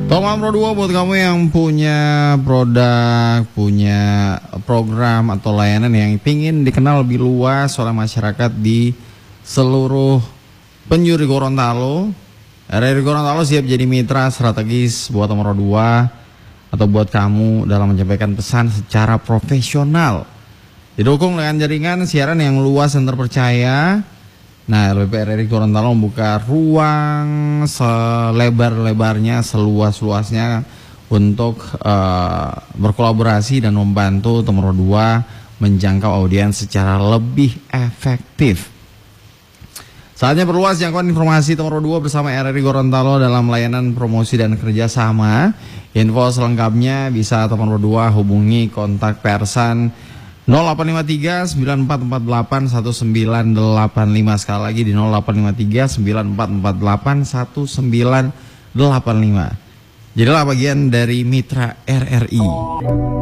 Tolong Pro 2 buat kamu yang punya produk, punya program atau layanan yang ingin dikenal lebih luas oleh masyarakat di seluruh penjuru Gorontalo. RRI Gorontalo siap jadi mitra strategis buat Pro 2 atau buat kamu dalam menyampaikan pesan secara profesional. Didukung dengan jaringan siaran yang luas dan terpercaya. Nah, LPP RRI Gorontalo membuka ruang selebar-lebarnya, seluas-luasnya untuk berkolaborasi dan membantu Temro 2 menjangkau audiens secara lebih efektif. Saatnya perluas jangkauan informasi Temro 2 bersama RRI Gorontalo dalam layanan promosi dan kerjasama. Info selengkapnya bisa Temro 2 hubungi kontak person 0853 9448 1985. Sekali lagi di 0853 9448 1985. Jadilah bagian dari mitra RRI.